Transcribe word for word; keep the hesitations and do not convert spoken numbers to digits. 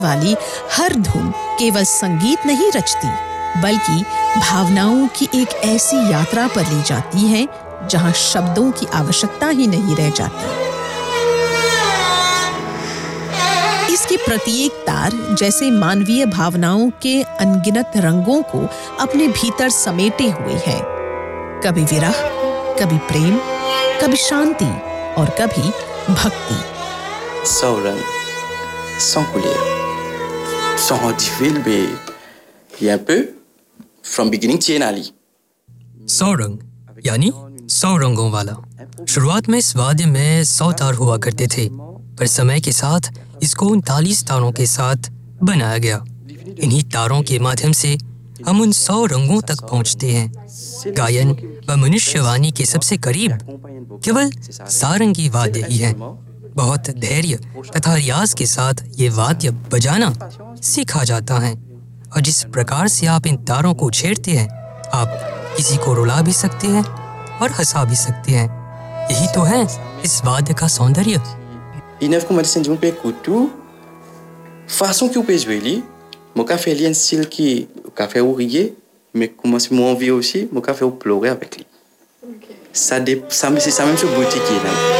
वाली हर धुन केवल संगीत नहीं रचती, बल्कि भावनाओं की एक ऐसी यात्रा पर ले जाती है जहां शब्दों की आवश्यकता ही नहीं रह जाती। इसके प्रत्येक तार जैसे मानवीय भावनाओं के अनगिनत रंगों को अपने भीतर समेटे हुए है। कभी विरह, कभी प्रेम, कभी शांति और कभी भक्ति। सौ रंग, सौ couleurs, sont différents, mais il y a un peu from beginning to end. सौ रंग यानी सौ रंगों वाला। शुरुआत में इस वाद्य में सौ तार हुआ करते थे, पर समय के साथ इसको उनतालीस तारों के साथ बनाया गया। इन्हीं तारों के माध्यम से हम उन सौ रंगों तक पहुंचते हैं। गायन व मनुष्यवाणी के सबसे करीब केवल सारंगी वाद्य ही है। बहुत धैर्य तथा रियाज के साथ ये वाद्य बजाना सीखा जाता है, और जिस प्रकार से आप इन तारों को छेड़ते हैं, आप किसी को रुला भी सकते हैं और हंसा भी सकते हैं। यही तो है इस वाद्य का सौंदर्य। Inef como dicen de um pecutu, façon que o peixe ele, meu café ele é um style que o café ouvrier, mais como se mon envie aussi, meu café o pleurer avec lui. Ça dé, ça mais c'est ça même sur boutique là.